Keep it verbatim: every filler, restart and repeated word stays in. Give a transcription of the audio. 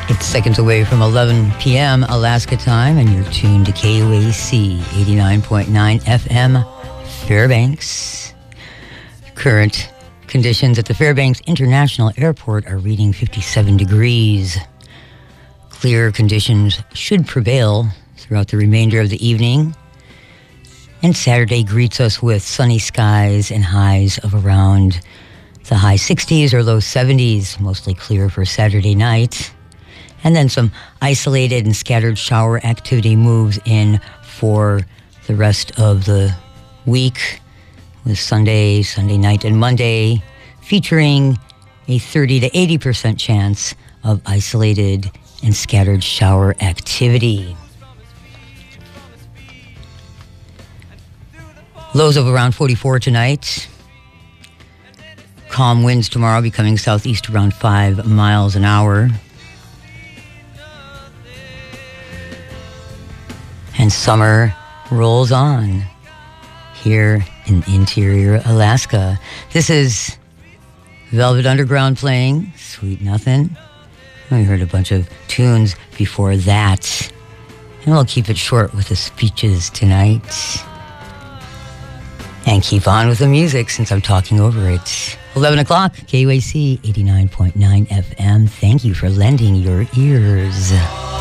It's seconds away from eleven p.m. Alaska time, and you're tuned to K O A C eighty-nine point nine F M, Fairbanks. Current conditions at the Fairbanks International Airport are reading fifty-seven degrees. Clear conditions should prevail throughout the remainder of the evening. And Saturday greets us with sunny skies and highs of around the high sixties or low seventies, mostly clear for Saturday night. And then some isolated and scattered shower activity moves in for the rest of the week, with Sunday, Sunday night, and Monday featuring a thirty to eighty percent chance of isolated and scattered shower activity. Lows of around forty-four tonight. Calm winds tomorrow, becoming southeast around five miles an hour. And summer rolls on here in interior Alaska. This is Velvet Underground playing Sweet Nothing. We heard a bunch of tunes before that. And we'll keep it short with the speeches tonight. And keep on with the music since I'm talking over it. eleven o'clock, K O A C eighty-nine point nine F M. Thank you for lending your ears.